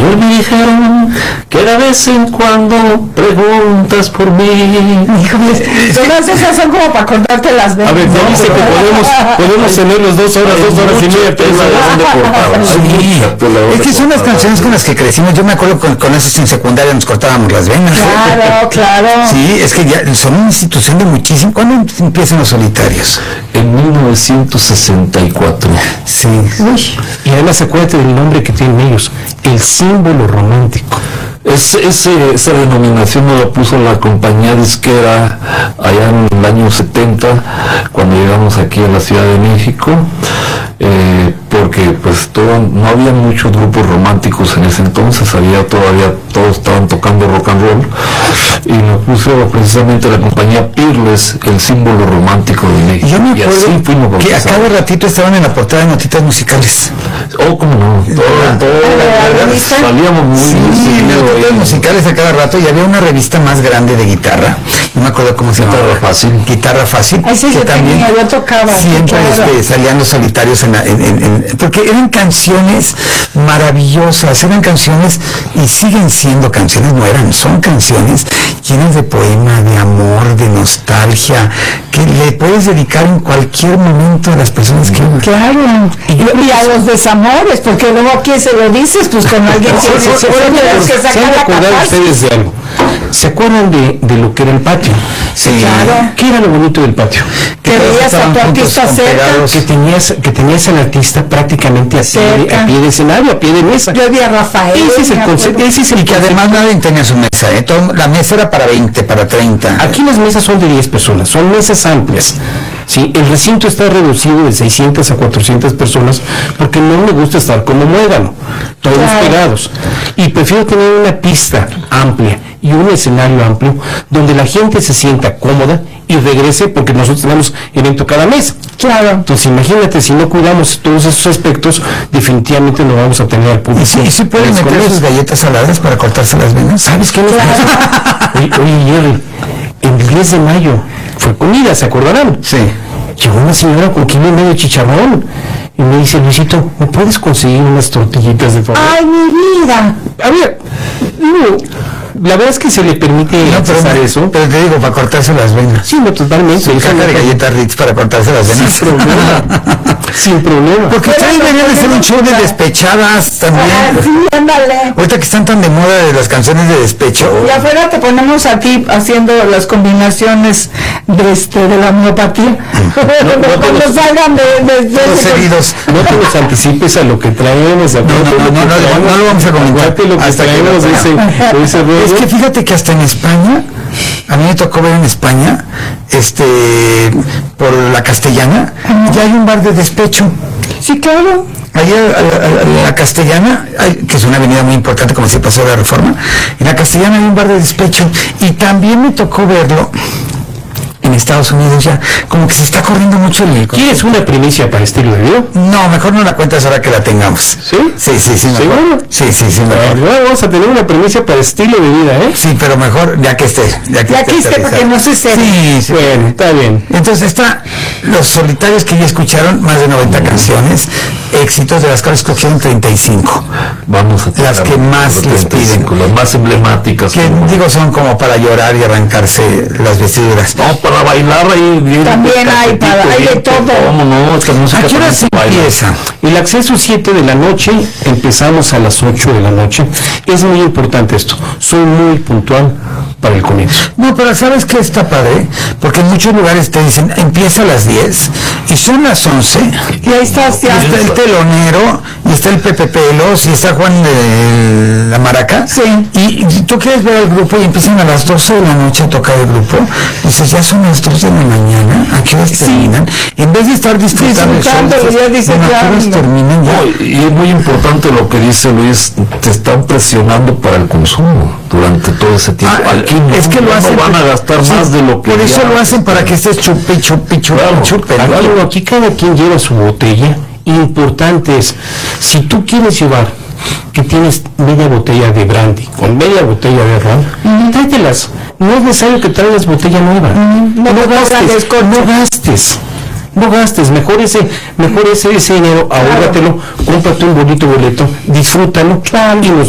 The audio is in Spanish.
Ayer me dijeron que de vez en cuando preguntas por mí. Híjoles, todas esas son como para cortarte las venas. A ver, ya dice que podemos tener los 2 horas y media. Es que son las canciones con las que crecimos. Yo me acuerdo con eso en secundaria nos cortábamos las venas. Claro. Sí, es que ya son una institución de muchísimo. ¿Cuándo empiezan los Solitarios? En 1964. Sí. Uy. Y además acuérdate del nombre que tienen ellos, el símbolo romántico. Esa denominación nos la puso la compañía disquera allá en el año 70, cuando llegamos aquí a la Ciudad de México, porque pues no había muchos grupos románticos en ese entonces, todavía todos estaban tocando rock and roll, y nos puso precisamente la compañía Peerless, el símbolo romántico de México. Yo me y acuerdo así fuimos que a bautizados. cada ratito estaban en la portada de Notitas Musicales. Oh, cómo no, salíamos muy seguido Notitas ahí. Musicales a cada rato, y había una revista más grande de guitarra. No me acuerdo cómo se llamaba. Guitarra Fácil. Ay, sí, que yo también tenía, yo tocaba. siempre claro. salían los Solitarios porque eran canciones maravillosas, eran canciones y siguen siendo canciones, son canciones llenas de poema, de amor, de nostalgia, que le puedes dedicar en cualquier momento a las personas que... Claro, y a los desamores, porque luego aquí se lo dices, pues con alguien que ¿Se han acordado ustedes de algo? ¿Se acuerdan de lo que era el patio? Sí. Claro. ¿Qué era lo bonito del patio? Que veías a tu artista cerca. Que tenías al artista prácticamente a pie de escenario, a pie de mesa. Yo vi a Rafael. Ese es el concepto. Y que además nadie tenía su mesa, la mesa era para 20, para 30. Aquí las mesas son de 10 personas, son mesas amplias. Sí, el recinto está reducido de 600 a 400 personas porque no me gusta estar como muégano, todos pegados. Y prefiero tener una pista amplia y un escenario amplio donde la gente se sienta cómoda y regrese, porque nosotros tenemos evento cada mes. Claro. Entonces imagínate, si no cuidamos todos esos aspectos, definitivamente no vamos a tener al público. ¿Y si pueden meter sus galletas saladas para cortarse las venas? ¿Sabes qué? Oye, Jerry, el 10 de mayo fue comida, ¿se acordarán? Sí. Llegó una señora con kilo y medio de chicharrón y me dice: Luisito, ¿me puedes conseguir unas tortillitas de favor? ¡Ay, mi vida! A ver, la verdad es que se le permite hacer eso. Pero te digo, para cortarse las venas. Sí, no, totalmente. Su caja de galletas Ritz para cortarse las venas. Sin problema. Sin problema. Porque ustedes deberían de hacer un show de despechadas también. Sí, ándale. Ahorita que están tan de moda de las canciones de despecho. Y afuera te ponemos a ti haciendo las combinaciones de la homeopatía. Cuando salgan Los heridos. No te los anticipes a lo que traemos. No lo vamos a comentar. Lo que Hasta traemos de ese rollo. Es que fíjate que hasta en España, a mí me tocó ver en España, por la Castellana, ya hay un bar de despecho. Sí, claro. Allí a la Castellana, que es una avenida muy importante como se pasó la Reforma, en la Castellana hay un bar de despecho, y también me tocó verlo en Estados Unidos. Ya como que se está corriendo mucho el... ¿Quieres una primicia para estilo de vida? No, mejor no la cuentas ahora que la tengamos. ¿Sí? Sí, ¿Seguro? Sí, mejor. Bueno, vamos a tener una primicia para estilo de vida, ¿eh? Sí, pero mejor ya que esté. Ya que esté, porque no se sepa. Sí. Bueno, está bien. Entonces está Los Solitarios, que ya escucharon, más de 90 canciones, éxitos, de las cuales escogieron 35. Vamos a las que más les piden. Las más emblemáticas. Que digo, son como para llorar y arrancarse las vestiduras. No, para bailar ahí. También hay de todo. ¿Cómo no? Esta música ¿A qué hora se empieza? El acceso es 7 de la noche, empezamos a las 8 de la noche. Es muy importante esto, soy muy puntual para el comienzo. No, pero ¿sabes qué está padre? Porque en muchos lugares te dicen, empieza a las 10 y son las 11. Y ahí estás ya. Y está el telonero, y está el Pepe Pelos, y está Juan de la Maraca. Sí. Y tú quieres ver al grupo y empiezan a las 12 de la noche a tocar el grupo. Dices, ya son las 2 de la mañana, ¿a qué horas terminan? En vez de estar disfrutando el show, terminan ya. No, y es muy importante lo que dice Luis, te están presionando para el consumo durante todo ese tiempo. Aquí es que lo hacen, van a gastar más de lo que por eso lo hacen, para que estés chupe. Aquí cada quien lleva su botella. Importante es, si tú quieres llevar que tienes media botella de brandy con media botella de ron, tráetelas. No es necesario que traigas botella nueva. No gastes, mejor ese dinero, ahórratelo, cómprate un bonito boleto, disfrútalo y nos